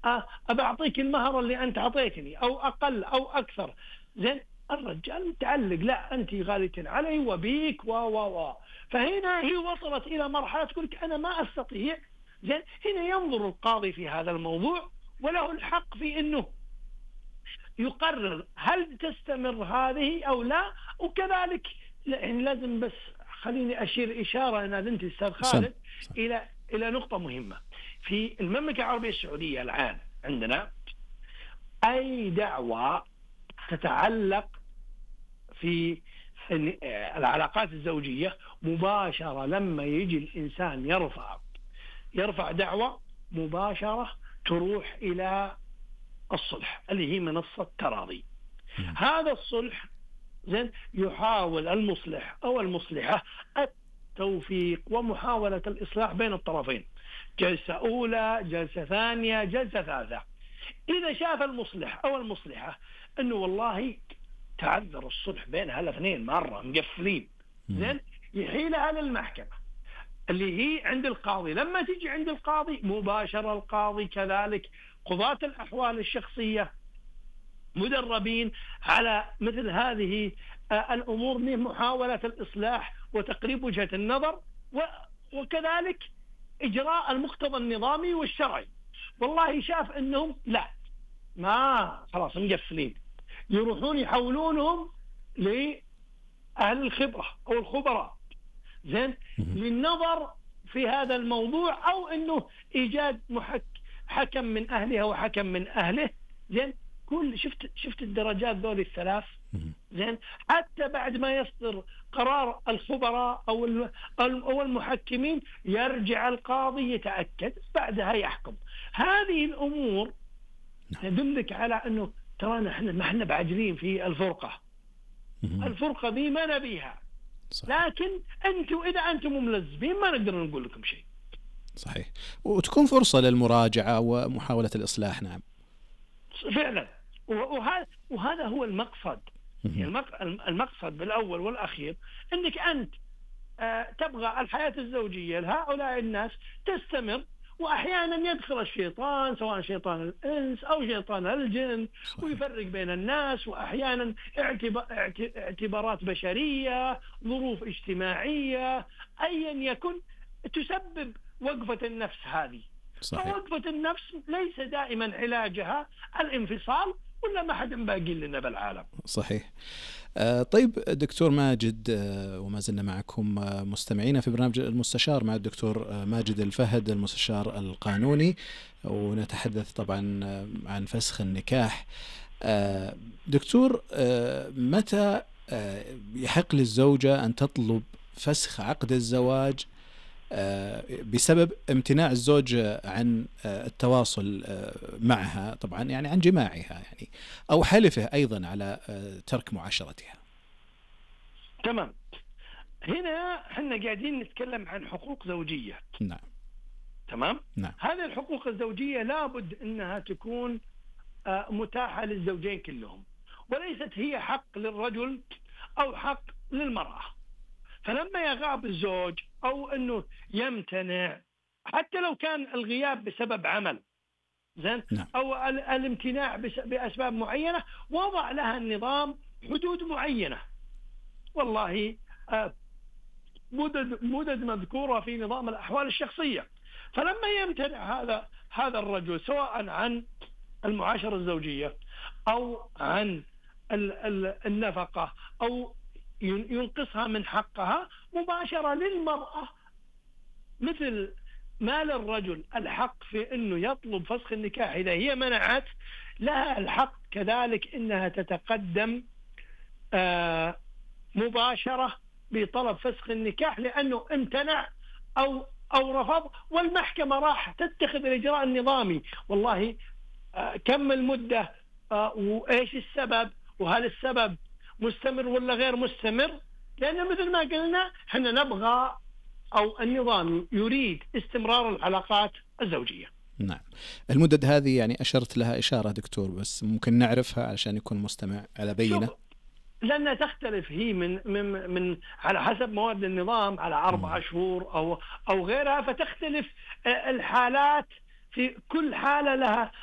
أبعطيك المهر اللي أنت أعطيتني أو أقل أو أكثر. زين، الرجال متعلق، لا أنت غالية علي وبيك و فهنا هي وصلت إلى مرحلة تقول لك أنا ما أستطيع. زين، هنا ينظر القاضي في هذا الموضوع وله الحق في أنه يقرر هل تستمر هذه أو لا. وكذلك يعني لازم بس خليني أشير إشارة أنا أنت أستاذ خالد إلى نقطة مهمة في المملكة العربية السعودية. الآن عندنا أي دعوة تتعلق في العلاقات الزوجية مباشرة لما يجي الإنسان يرفع دعوة مباشرة تروح إلى الصلح اللي هي منصة تراضي. هذا الصلح زين يحاول المصلح أو المصلحة التوفيق ومحاولة الإصلاح بين الطرفين، جلسة أولى، جلسة ثانية، جلسة ثالثة. إذا شاف المصلح أو المصلحة أنه والله تعذر الصلح بين هالاثنين مرة مقفلين، زين، يحيلها للمحكمة اللي هي عند القاضي. لما تيجي عند القاضي مباشرة القاضي كذلك قضاة الأحوال الشخصية مدربين على مثل هذه الأمور من محاولة الإصلاح وتقريب وجهة النظر وكذلك إجراء المقتضى النظامي والشرعي. والله شاف أنهم لا، ما خلاص مقفلين، يروحون يحولونهم لأهل الخبرة أو الخبراء، زين، للنظر في هذا الموضوع أو أنه إيجاد حكم من أهلها وحكم من أهله. زين، شفت الدرجات ذول الثلاث. زين، حتى بعد ما يصدر قرار الخبراء أو المحكمين يرجع القاضي يتأكد بعدها يحكم. هذه الأمور تدلك على أنه ترانا احنا ما احنا بعجلين في الفرقة دي ما نبيها، لكن إذا أنتم ملزمين ما نقدر نقول لكم شيء. صحيح، وتكون فرصة للمراجعة ومحاولة الإصلاح. نعم فعلا، وهذا هو المقصد. المقصد بالأول والأخير أنك أنت تبغى الحياة الزوجية لهؤلاء الناس تستمر، وأحيانا يدخل الشيطان سواء شيطان الإنس أو شيطان الجن ويفرق بين الناس، وأحيانا اعتبارات بشرية، ظروف اجتماعية، أيا يكن تسبب وقفة النفس هذه. فوقفة النفس ليس دائما علاجها الانفصال، ولا ما حد باقي لنا بالعالم. صحيح. طيب دكتور ماجد، وما زلنا معكم مستمعين في برنامج المستشار مع الدكتور ماجد الفهد المستشار القانوني، ونتحدث طبعا عن فسخ النكاح. دكتور، متى يحق للزوجة أن تطلب فسخ عقد الزواج بسبب امتناع الزوج عن التواصل معها، طبعا يعني عن جماعها يعني، أو حلفه أيضا على ترك معاشرتها؟ تمام. هنا احنا قاعدين نتكلم عن حقوق زوجية. نعم. تمام. نعم. هذه الحقوق الزوجية لابد أنها تكون متاحة للزوجين كلهم، وليست هي حق للرجل أو حق للمرأة. فلما يغاب الزوج أو أنه يمتنع، حتى لو كان الغياب بسبب عمل، زين، نعم. أو الامتناع بأسباب معينة، وضع لها النظام حدود معينة. والله مدد مذكورة في نظام الأحوال الشخصية. فلما يمتنع هذا الرجل سواء عن المعاشرة الزوجية أو عن النفقة أو ينقصها من حقها، مباشرة للمرأة مثل ما للرجل الحق في أنه يطلب فسخ النكاح إذا هي منعت، لها الحق كذلك أنها تتقدم مباشرة بطلب فسخ النكاح لأنه امتنع أو رفض، والمحكمة راح تتخذ الإجراء النظامي. والله كم المدة وإيش السبب، وهل السبب مستمر ولا غير مستمر، لأن مثل ما قلنا احنا نبغى أو النظام يريد استمرار العلاقات الزوجية. نعم. المدد هذه يعني أشرت لها إشارة دكتور، بس ممكن نعرفها علشان يكون مستمع على بينة. لأنها تختلف هي من على حسب مواد النظام على 4 شهور أو غيرها، فتختلف الحالات، في كل حالة لها